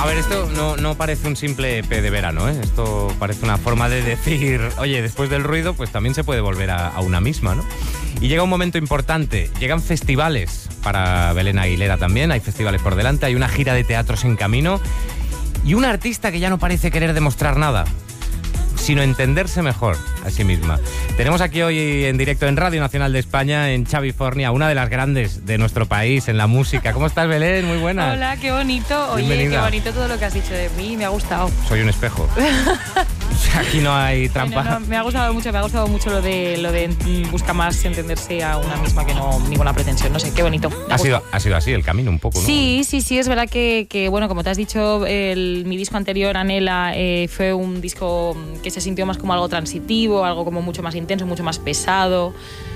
A ver, esto no parece un simple EP de verano, ¿eh? Esto parece una forma de decir, oye, después del ruido, pues también se puede volver a una misma, ¿no? Y llega un momento importante, llegan festivales para Belén Aguilera también, hay festivales por delante, hay una gira de teatros en camino y una artista que ya no parece querer demostrar nada, sino entenderse mejor a sí misma. Tenemos aquí hoy en directo en Radio Nacional de España, en Xavifornia, una de las grandes de nuestro país en la música. ¿Cómo estás, Belén? Muy buena. Hola, qué bonito. Oye, bienvenida. Qué bonito todo lo que has dicho de mí, me ha gustado. Soy un espejo. Aquí no hay trampa. Bueno, me ha gustado mucho lo de busca más entenderse a una misma que no ninguna pretensión. No sé, qué bonito. Ha sido así el camino un poco, ¿no? Sí, es verdad que bueno, como te has dicho, mi disco anterior, Anhela, fue un disco que se sintió más como algo transitivo, algo como mucho más intenso, mucho más pesado.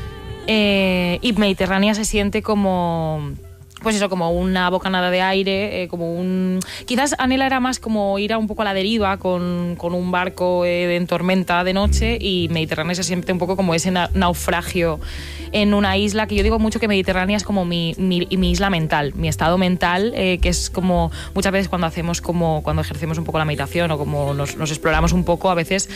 Y Mediterránea se siente como... Pues eso, como una bocanada de aire, quizás Anhela era más como ir un poco a la deriva con un barco en tormenta de noche, y Mediterránea se siente un poco como ese naufragio en una isla, que yo digo mucho que Mediterránea es como mi isla mental, mi estado mental, que es como muchas veces cuando ejercemos un poco la meditación o como nos exploramos un poco, a veces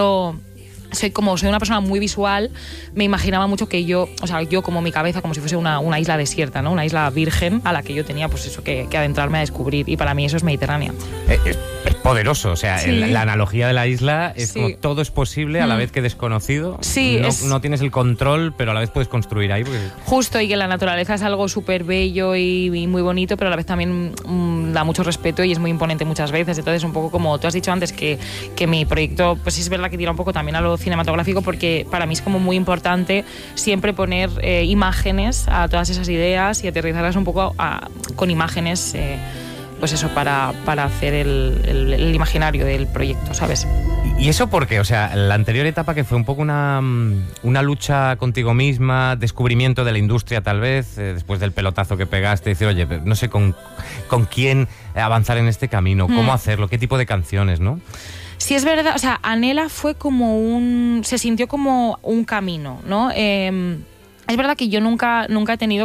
soy una persona muy visual, me imaginaba mucho que yo como mi cabeza, como si fuese una isla desierta, ¿no? Una isla virgen a la que yo tenía pues eso que adentrarme a descubrir, y para mí eso es Mediterránea. Es poderoso, o sea, sí. La analogía de la isla es sí. como todo es posible a la vez que desconocido. Sí, no tienes el control, pero a la vez puedes construir ahí. Porque... Justo, y que la naturaleza es algo súper bello y muy bonito, pero a la vez también da mucho respeto y es muy imponente muchas veces. Entonces, un poco como tú has dicho antes, que mi proyecto, pues es verdad que tira un poco también a lo cinematográfico, porque para mí es como muy importante siempre poner imágenes a todas esas ideas y aterrizarlas un poco con imágenes, pues eso, para hacer el imaginario del proyecto, ¿sabes? ¿Y eso por qué? O sea, la anterior etapa, que fue un poco una lucha contigo misma, descubrimiento de la industria tal vez, después del pelotazo que pegaste, decir, oye, no sé con quién avanzar en este camino, cómo hacerlo, qué tipo de canciones, ¿no? Sí, es verdad, o sea, Anhela fue se sintió como un camino, ¿no? Es verdad que yo nunca he tenido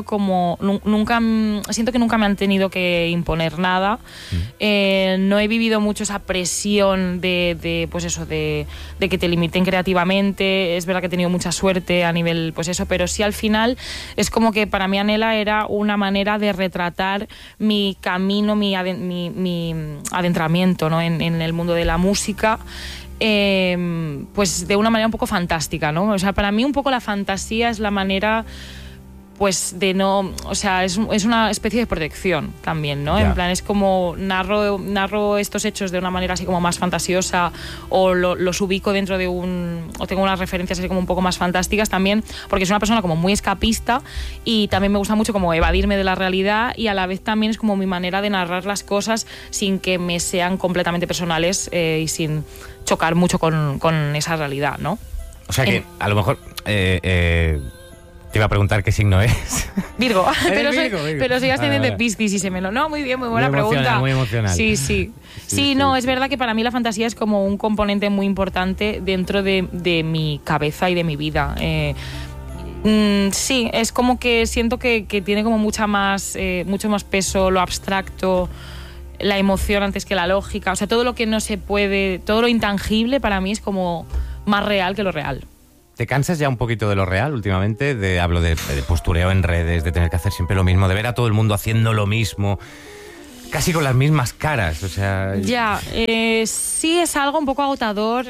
siento que nunca me han tenido que imponer nada. No he vivido mucho esa presión de que te limiten creativamente. Es verdad que he tenido mucha suerte a nivel, pues eso, pero sí, al final es como que para mí Anhela era una manera de retratar mi camino, mi adentramiento, ¿no? en el mundo de la música. Pues de una manera un poco fantástica, ¿no? O sea, para mí un poco la fantasía es la manera, pues de no... O sea, es una especie de protección también, ¿no? Ya. En plan, es como narro estos hechos de una manera así como más fantasiosa, o los ubico dentro de o tengo unas referencias así como un poco más fantásticas también, porque soy una persona como muy escapista y también me gusta mucho como evadirme de la realidad, y a la vez también es como mi manera de narrar las cosas sin que me sean completamente personales y sin chocar mucho con esa realidad, ¿no? O sea que a lo mejor... te iba a preguntar qué signo es. Virgo. Virgo. Pero soy ascendente de Piscis y semelo. No, muy bien, muy buena pregunta. Muy emocional. Sí, no, es verdad que para mí la fantasía es como un componente muy importante dentro de mi cabeza y de mi vida. Sí, es como que siento que tiene como mucho más peso lo abstracto, la emoción antes que la lógica. O sea, todo lo que no se puede, todo lo intangible para mí es como más real que lo real. ¿Te cansas ya un poquito de lo real últimamente? Hablo de postureo en redes, de tener que hacer siempre lo mismo, de ver a todo el mundo haciendo lo mismo, casi con las mismas caras, o sea... Ya, sí es algo un poco agotador.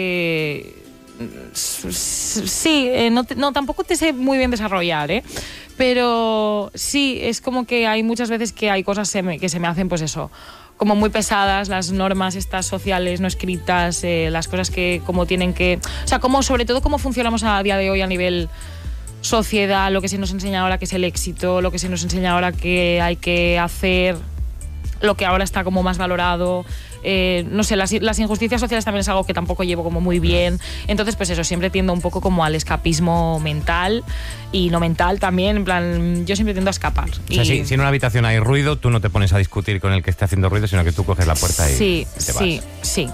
Sí, no, tampoco te sé muy bien desarrollar, pero sí, es como que hay muchas veces que hay cosas que se me hacen, pues eso, como muy pesadas, las normas estas sociales no escritas, las cosas que como tienen que... O sea, sobre todo cómo funcionamos a día de hoy a nivel sociedad, lo que se nos enseña ahora que es el éxito, lo que se nos enseña ahora que hay que hacer, lo que ahora está como más valorado. No sé, las injusticias sociales también es algo que tampoco llevo como muy bien. Entonces, pues eso, siempre tiendo un poco como al escapismo mental y no mental también. En plan, yo siempre tiendo a escapar. O sea, si en una habitación hay ruido, tú no te pones a discutir con el que está haciendo ruido, sino que tú coges la puerta y te vas. Sí.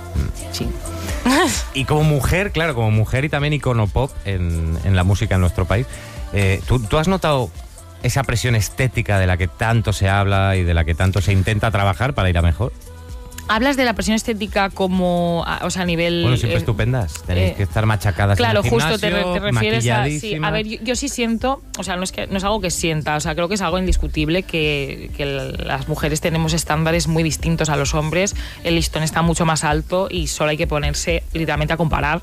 Y como mujer, claro, como mujer y también icono pop en la música en nuestro país, ¿tú has notado esa presión estética de la que tanto se habla y de la que tanto se intenta trabajar para ir a mejor? Hablas de la presión estética como, o sea, a nivel... Bueno, siempre estupendas. Tenéis que estar machacadas claro, en el gimnasio, justo te refieres a... Sí, a ver, maquilladísimas. yo sí siento, o sea, no es algo que sienta, o sea, creo que es algo indiscutible que las mujeres tenemos estándares muy distintos a los hombres, el listón está mucho más alto y solo hay que ponerse literalmente a comparar.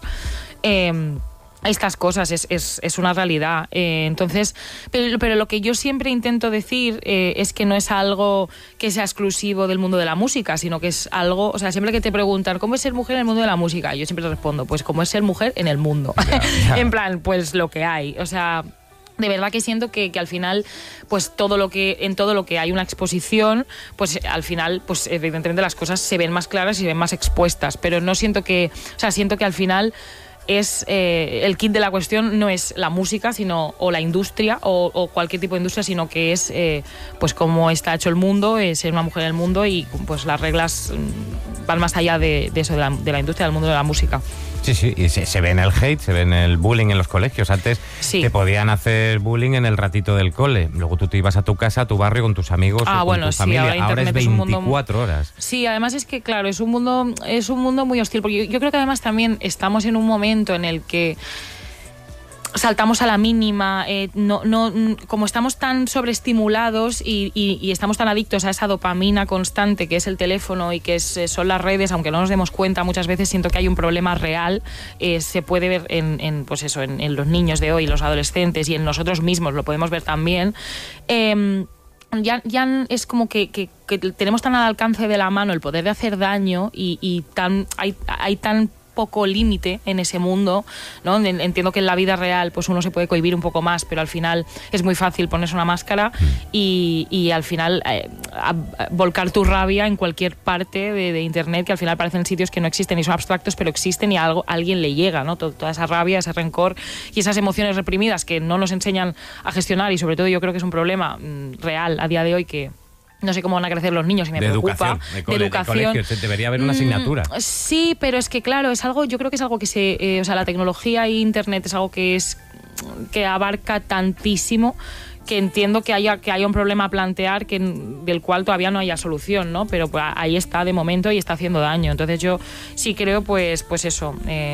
Estas cosas, es una realidad. Entonces, pero lo que yo siempre intento decir es que no es algo que sea exclusivo del mundo de la música, sino que es algo, o sea, siempre que te preguntan ¿cómo es ser mujer en el mundo de la música? Yo siempre respondo, pues como es ser mujer en el mundo. Ya. En plan, pues lo que hay. O sea, de verdad que siento que al final, pues en todo lo que hay una exposición, pues al final, pues evidentemente las cosas se ven más claras y se ven más expuestas, pero no siento que, o sea, siento que al final es el kit de la cuestión no es la música, sino o la industria o cualquier tipo de industria, sino que es pues cómo está hecho el mundo, ser una mujer en el mundo y pues las reglas van más allá de eso, de la industria, del mundo de la música. Sí, y se ve en el hate, se ve en el bullying en los colegios. Antes te podían hacer bullying en el ratito del cole. Luego tú te ibas a tu casa, a tu barrio, con tus amigos o con tu familia. Ahora es 24 horas. Sí, además es que, claro, es un mundo muy hostil. Porque yo creo que además también estamos en un momento en el que saltamos a la mínima, como estamos tan sobreestimulados y estamos tan adictos a esa dopamina constante que es el teléfono y que son las redes, aunque no nos demos cuenta, muchas veces siento que hay un problema real, se puede ver en los niños de hoy, los adolescentes y en nosotros mismos, lo podemos ver también. Ya es como que tenemos tan al alcance de la mano el poder de hacer daño y hay tan poco límite en ese mundo, ¿no? Entiendo que en la vida real pues uno se puede cohibir un poco más, pero al final es muy fácil ponerse una máscara y al final volcar tu rabia en cualquier parte de internet, que al final parecen sitios que no existen y son abstractos, pero existen y a alguien le llega, ¿no? Toda esa rabia, ese rencor y esas emociones reprimidas que no nos enseñan a gestionar, y sobre todo yo creo que es un problema real a día de hoy que no sé cómo van a crecer los niños y me preocupa. De educación. Debería haber una asignatura. Sí, pero es que claro, yo creo que es algo que o sea, la tecnología e internet es algo que abarca tantísimo que entiendo que haya un problema a plantear del cual todavía no haya solución, ¿no? Pero pues, ahí está de momento y está haciendo daño. Entonces yo sí creo pues eso.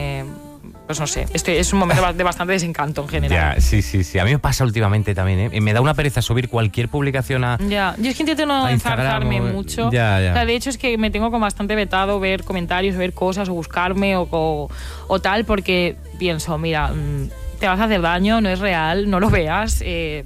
Pues no sé, es un momento de bastante desencanto en general. Ya, sí. A mí me pasa últimamente también, ¿eh? Me da una pereza subir cualquier publicación a Ya, yo es que intento no enzarjarme mucho. Ya. O sea, de hecho es que me tengo como bastante vetado ver comentarios, ver cosas o buscarme o tal, porque pienso, mira, te vas a hacer daño, no es real, no lo veas,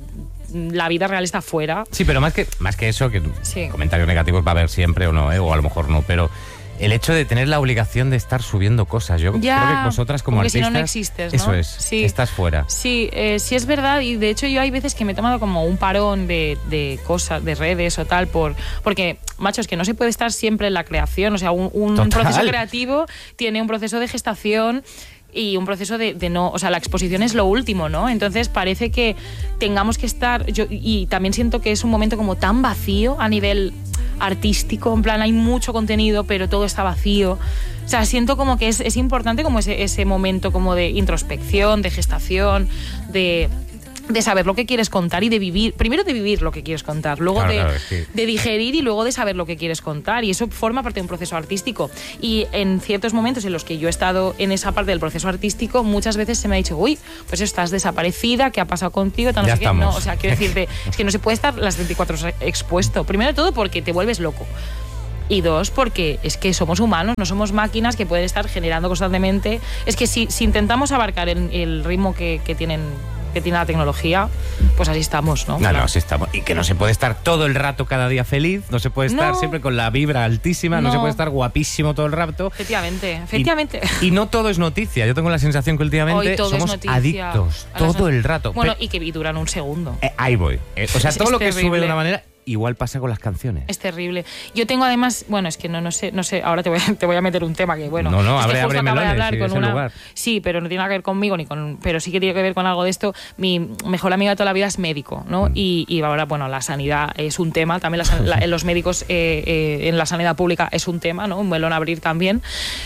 la vida real está fuera. Sí, pero más que eso, que comentarios negativos va a haber siempre o no, o a lo mejor no, pero el hecho de tener la obligación de estar subiendo cosas. Yo creo que vosotras como artistas, si no existes, ¿no? Eso es, sí. Estás fuera. Sí, sí es verdad, y de hecho yo hay veces que me he tomado como un parón de cosas, de redes o tal, porque, macho, es que no se puede estar siempre en la creación. O sea, un proceso creativo tiene un proceso de gestación y un proceso de no, o sea, la exposición es lo último, ¿no? Entonces parece que tengamos que estar, y también siento que es un momento como tan vacío a nivel artístico, en plan hay mucho contenido pero todo está vacío. O sea, siento como que es importante como ese momento como de introspección, de gestación, de saber lo que quieres contar y de vivir, primero de vivir lo que quieres contar, luego de digerir y luego de saber lo que quieres contar, y eso forma parte de un proceso artístico. Y en ciertos momentos en los que yo he estado en esa parte del proceso artístico, muchas veces se me ha dicho, uy, pues estás desaparecida, ¿qué ha pasado contigo? No sé qué. No, o sea, quiero decirte, es que no se puede estar las 24 horas expuesto, primero de todo porque te vuelves loco. Y dos, porque es que somos humanos, no somos máquinas que pueden estar generando constantemente. Es que si intentamos abarcar el ritmo que tiene la tecnología, pues así estamos, ¿no? No, así estamos. Y que no se puede estar todo el rato cada día feliz, no se puede estar siempre con la vibra altísima, no se puede estar guapísimo todo el rato. Efectivamente. Y no todo es noticia. Yo tengo la sensación que últimamente somos adictos todo el rato. Bueno, y que duran un segundo. Ahí voy. O sea, todo lo que sube de una manera... Igual pasa con las canciones. Es terrible. Yo tengo además, bueno, es que no sé, ahora te voy a meter un tema que, bueno, abre melones, con una... Sí, pero no tiene nada que ver conmigo pero sí que tiene que ver con algo de esto. Mi mejor amiga de toda la vida es médico, ¿no? Y ahora, bueno, la sanidad es un tema, también los médicos en la sanidad pública es un tema, ¿no? Un melón a abrir también,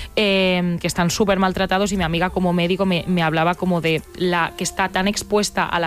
que están súper maltratados, y mi amiga como médico me hablaba como de que está tan expuesta a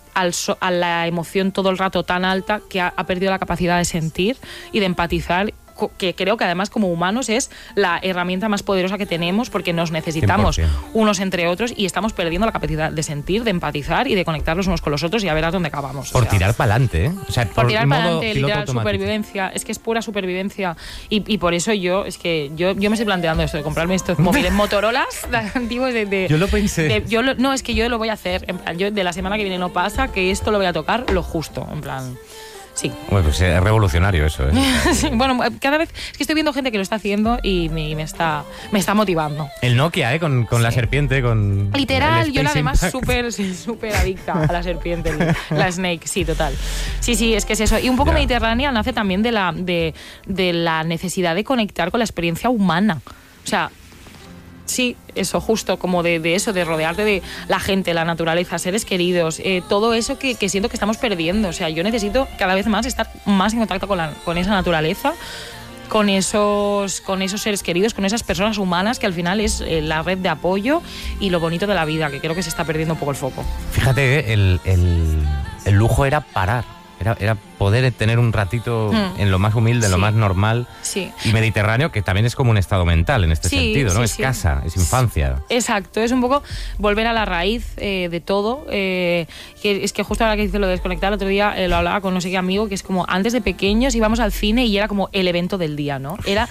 la emoción todo el rato tan alta que ha perdido la capacidad de sentir y de empatizar, que creo que además como humanos es la herramienta más poderosa que tenemos, porque nos necesitamos 100%. unos entre otros y estamos perdiendo la capacidad de sentir, de empatizar y de conectar los unos con los otros y a ver a dónde acabamos. Por tirar para adelante, ¿eh? O sea, por tirar para modo adelante, piloto literal, automático. supervivencia. Es que es pura supervivencia. Y por eso yo me estoy planteando esto, de comprarme estos móviles Motorolas antiguos Yo lo pensé. no, es que yo lo voy a hacer. En plan, yo de la semana que viene no pasa, que esto lo voy a tocar lo justo. En plan, sí. Bueno, pues es revolucionario eso, ¿eh? Sí, bueno, cada vez es que estoy viendo gente que lo está haciendo y me está motivando. El Nokia, ¿eh? Con la serpiente, con... Literal, el yo la Space además Impact. súper adicta a la serpiente, la Snake, sí, total. Sí, es que es eso. Y un poco Ya. Mediterránea nace también de la necesidad de conectar con la experiencia humana. O sea, sí, eso, justo como de eso, de rodearte de la gente, la naturaleza, seres queridos, todo eso que siento que estamos perdiendo. O sea, yo necesito cada vez más estar más en contacto con esa naturaleza, con esos seres queridos, con esas personas humanas que al final es la red de apoyo y lo bonito de la vida, que creo que se está perdiendo un poco el foco. Fíjate, el lujo era parar. Era poder tener un ratito en lo más humilde, en lo Sí. más normal. Sí. Y Mediterráneo, que también es como un estado mental en este Sí, sentido, ¿no? sí, Es sí. casa, es infancia. Exacto, es un poco volver a la raíz de todo. Que es que justo ahora que dice lo de desconectar, el otro día lo hablaba con no sé qué amigo, que es como antes de pequeños íbamos al cine y era como el evento del día, ¿no? Era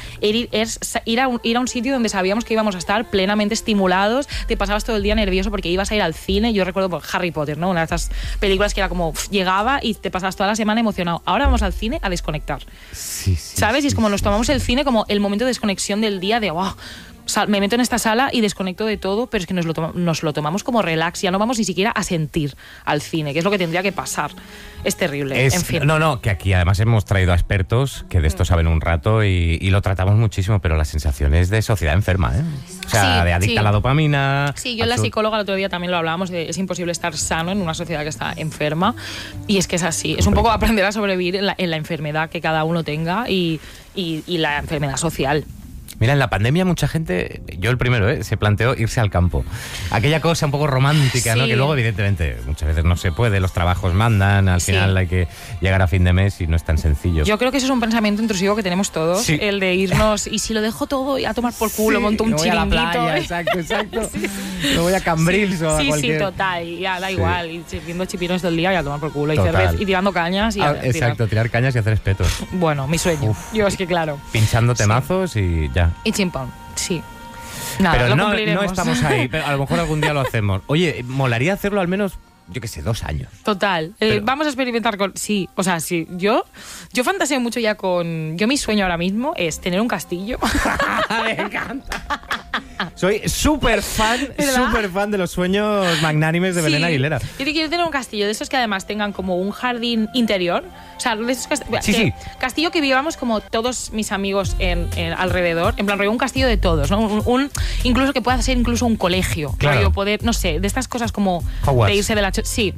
ir a un sitio donde sabíamos que íbamos a estar plenamente estimulados, te pasabas todo el día nervioso porque ibas a ir al cine. Yo recuerdo por Harry Potter, ¿no? Una de estas películas que era como llegaba y te pasabas toda la semana emocionado. Ahora vamos al cine a desconectar. Sí, ¿Sabes? Y es como nos tomamos el cine como el momento de desconexión del día de wow, me meto en esta sala y desconecto de todo, pero es que nos lo tomamos como relax, ya no vamos ni siquiera a sentir al cine, que es lo que tendría que pasar. Es terrible, en fin. No, que aquí además hemos traído a expertos que de esto saben un rato y lo tratamos muchísimo, pero la sensación es de sociedad enferma, ¿eh? O sea, Sí, de adicta sí. a la dopamina. Sí, yo la psicóloga el otro día también lo hablábamos, es imposible estar sano en una sociedad que está enferma, y es que es así, es un poco aprender a sobrevivir en la enfermedad que cada uno tenga y la enfermedad social. Mira, en la pandemia mucha gente, yo el primero, se planteó irse al campo. Aquella cosa un poco romántica, Sí. ¿no? Que luego, evidentemente, muchas veces no se puede, los trabajos mandan, al Sí. final hay que llegar a fin de mes y no es tan sencillo. Yo creo que eso es un pensamiento intrusivo que tenemos todos, Sí. el de irnos y si lo dejo todo y a tomar por culo, monto un me voy a la chiringuito. playa, exacto. Me voy a Cambrils o a Sí, cualquier... total, y ya da Sí. igual, y viendo chipirones todo el día y a tomar por culo, y, Total. y tirando cañas y a tirar. Exacto, tirar cañas y hacer espetos. Bueno, mi sueño. Yo es que claro. Pinchando temazos y ya. Y chimpón, sí. Nada, Pero lo no cumpliremos. estamos ahí, pero a lo mejor algún día lo hacemos. Oye, molaría hacerlo al menos, yo qué sé, 2 años. Total. Pero- Vamos a experimentar con... Sí, o sea, sí. Yo fantaseo mucho ya con... Yo mi sueño ahora mismo es tener un castillo. Me encanta. Soy súper fan ¿Verdad? de los sueños magnánimes de Sí. Belén Aguilera. Yo quiero tener un castillo de esos que además tengan como un jardín interior. O sea, de esos Sí. castillo que vivamos como todos mis amigos en alrededor. En plan, rollo, un castillo de todos, ¿no? Incluso que pueda ser incluso un colegio. Claro. Rollo, poder, no sé, de estas cosas como Hogwarts. de irse de la... Sí.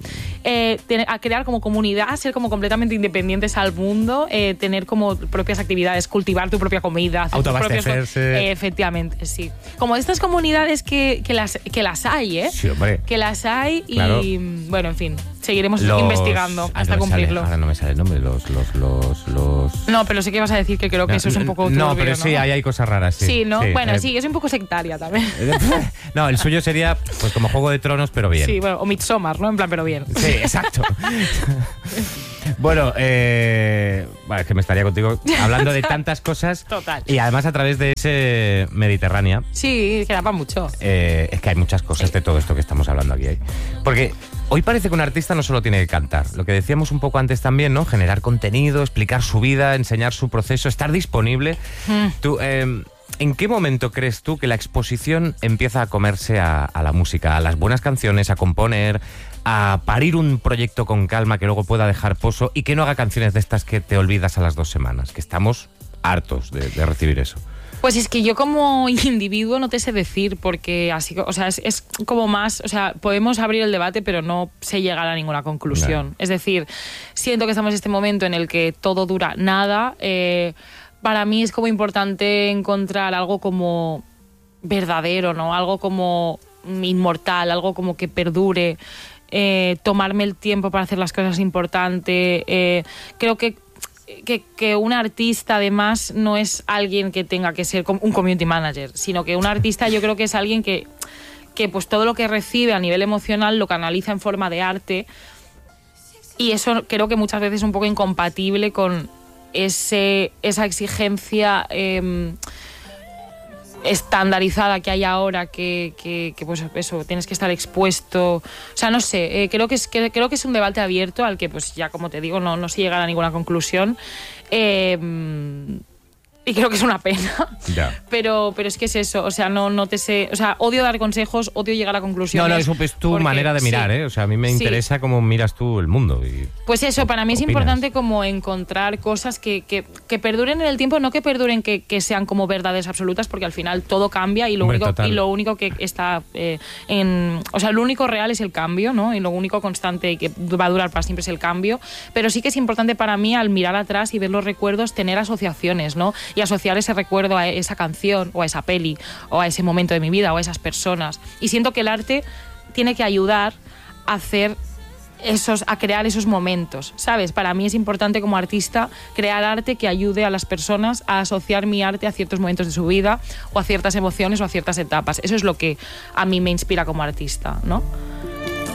A crear como comunidad, ser como completamente independientes al mundo, tener como propias actividades, cultivar tu propia comida, hacer tus propios... Autoabastecerse. Efectivamente, sí. Como de estas comunidades que las hay, ¿eh? Sí, hombre. Que las hay y, Claro. bueno, en fin, seguiremos Los- investigando Ay, hasta no me sale, cumplirlo. ahora no me sale el nombre. Los... No, pero sí que vas a decir que creo que eso es un poco turbio, No, pero sí, ahí hay cosas raras, sí. Sí, ¿no? Bueno, eh, sí, es un poco sectaria también. No, el suyo sería pues como Juego de Tronos, pero bien. Sí, bueno, o Midsommar, ¿no? En plan, pero bien. Sí, exacto. Bueno, es que me estaría contigo hablando de tantas cosas. Total. Y además a través de ese Mediterránea, Sí, que da para mucho. es que hay muchas cosas de todo esto que estamos hablando aquí. Porque hoy parece que un artista no solo tiene que cantar, lo que decíamos un poco antes también, ¿no? Generar contenido, explicar su vida, enseñar su proceso, estar disponible. Tú, ¿en qué momento crees tú que la exposición empieza a comerse a la música, a las buenas canciones, a componer, a parir un proyecto con calma que luego pueda dejar pozo y que no haga canciones de estas que te olvidas a las 2 semanas? Que estamos hartos de recibir eso. Pues es que yo como individuo no te sé decir, porque así, o sea, es como más, o sea, podemos abrir el debate, pero no sé llegar a ninguna conclusión. No. Es decir, siento que estamos en este momento en el que todo dura nada. Para mí es como importante encontrar algo como verdadero, ¿no? Algo como inmortal, algo como que perdure. Tomarme el tiempo para hacer las cosas importantes. Creo que que un artista además no es alguien que tenga que ser un community manager, sino que un artista yo creo que es alguien que pues todo lo que recibe a nivel emocional lo canaliza en forma de arte, y eso creo que muchas veces es un poco incompatible con esa exigencia estandarizada que hay ahora, que pues eso, tienes que estar expuesto. O sea, no sé, creo que es un debate abierto al que, pues ya como te digo, no se llega a ninguna conclusión. Y creo que es una pena. Ya. Pero es que es eso, o sea, no te sé, o sea, odio dar consejos, odio llegar a conclusiones. No, eso es tu manera de mirar, sí, ¿eh? O sea, a mí me interesa cómo miras tú el mundo. Pues eso, para mí es importante como encontrar cosas que perduren en el tiempo, no que perduren que sean como verdades absolutas, porque al final todo cambia y lo único que está o sea, lo único real es el cambio, ¿no? Y lo único constante y que va a durar para siempre es el cambio. Pero sí que es importante para mí, al mirar atrás y ver los recuerdos, tener asociaciones, ¿no? Y asociar ese recuerdo a esa canción o a esa peli o a ese momento de mi vida o a esas personas. Y siento que el arte tiene que ayudar a crear esos momentos, ¿sabes? Para mí es importante como artista crear arte que ayude a las personas a asociar mi arte a ciertos momentos de su vida o a ciertas emociones o a ciertas etapas. Eso es lo que a mí me inspira como artista, ¿no?